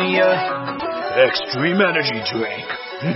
Extreme Energy Drink.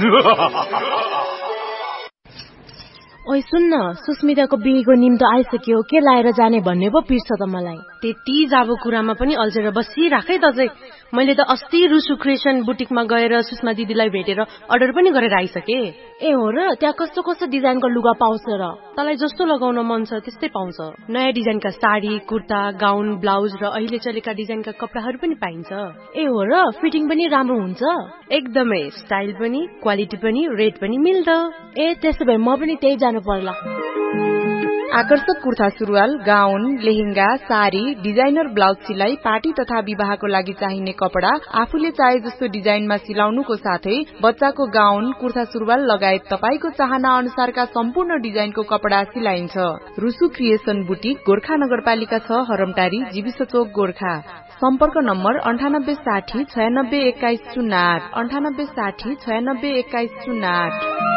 ओइ सुन्न, सुस्मिताको बिहेको निम्तो आइसक्यो, के लाएर जाने भन्ने पो पिर्छ त मलाई। त्यति जाबो कुरामा पनि अल्झेर बसिराखै त चाहिँ। मैले त अस्ति रुसु क्रिएसन बुटिकमा गएर सुषमा दिदीलाई भेटेर अर्डर पनि गरेर आइसके। ए हो र, त्यहाँ कस्तो कस्तो डिजाइनको लुगा पाउँछ र? तँलाई जस्तो लगाउन मन छ त्यस्तै पाउँछ। नयाँ डिजाइनका साडी, कुर्ता, गाउन, ब्लाउज र अहिले चलेका डिजाइनका कपडाहरू पनि पाइन्छ। ए हो र, फिटिङ पनि राम्रो हुन्छ? एकदमै, स्टाइल पनि, क्वालिटी पनि, रेट पनि मिल्दो। ए त्यसो भए म पनि त्यही जानु पर्ला। आकर्षक कुर्ता सुरुवाल, गाउन, लेहेंगा, साडी, डिजाइनर ब्लाउज सिलाई, पार्टी तथा विवाहको लागि चाहिने कपडा आफूले चाहे जस्तो डिजाइनमा सिलाउनुको साथै बच्चाको गाउन, कुर्ता सुरुवाल लगायत तपाईको चाहना अनुसारका सम्पूर्ण डिजाइनको कपडा सिलाइन्छ। रुसु क्रिएसन बुटिक, गोर्खा नगरपालिका 6, हरमटारी, जीविस चोक, गोर्खा। सम्पर्क नम्बर 9860 9621 08 9860 9621 08।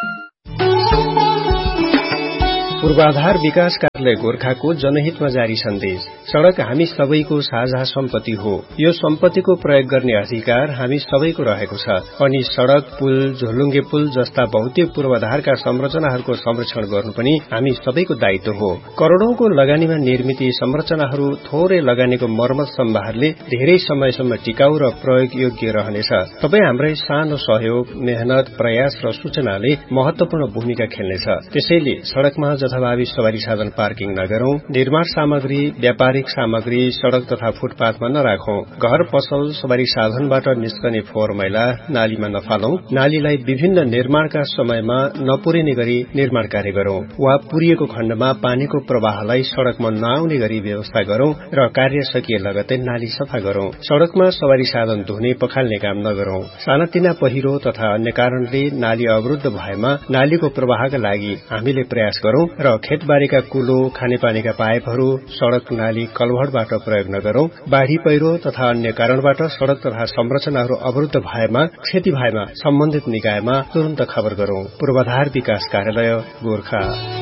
पूर्वाधार विकास कार्यालय गोर्खाको जनहितमा जारी सन्देश। सड़क हामी सबैको साझा सम्पत्ति हो। यो सम्पत्तिको प्रयोग गर्ने अधिकार हामी सबैको रहेको छ अनि सड़क, पुल, झोलुङ्गे पुल जस्ता भौतिक पूर्वाधारका संरचनाहरूको संरक्षण गर्नु पनि हामी सबैको दायित्व हो। करोड़ौंको लगानीमा निर्मित संरचनाहरू थोरै लगानीको मर्मत सम्भारले धेरै समयसम्म टिकाउ र प्रयोग योग्य रहनेछ। तपाई हाम्रै सानो सहयोग, मेहनत, प्रयास र सूचनाले महत्वपूर्ण भूमिका खेल्नेछ। त्यसैले सड़कमा जथाभावी सवारी साधन पार्किङ नगरौं, निर्माण सामग्री, व्यापारिक सामग्री सड़क तथा फुटपाथमा नराखौं, घर, पसल, सवारी साधनबाट निस्कने फोहोर मैला नालीमा नफालौं, नालीलाई विभिन्न निर्माणका समयमा नपुरिने गरी निर्माण कार्य गरौं वा पुरिएको खण्डमा पानीको प्रवाहलाई सड़कमा नआउने गरी व्यवस्था गरौं र कार्य सकिए लगतै नाली सफा गरौं। सड़कमा सवारी साधन धुने पखाल्ने काम नगरौं। सानातिना पहिरो तथा अन्य कारणले नाली अवरुद्ध भएमा नालीको प्रवाहका लागि हामीले प्रयास गरौं र खेतबारीका कुलो, खानेपानीका पाइपहरू सड़क, नाली, कलभटबाट प्रयोग नगरौं। बाढ़ी, पहिरो तथा अन्य कारणबाट सड़क तथा संरचनाहरू अवरुद्ध भएमा, क्षति भएमा सम्बन्धित निकायमा तुरन्त खबर गरौं। पूर्वाधार विकास कार्यालय, गोर्खा।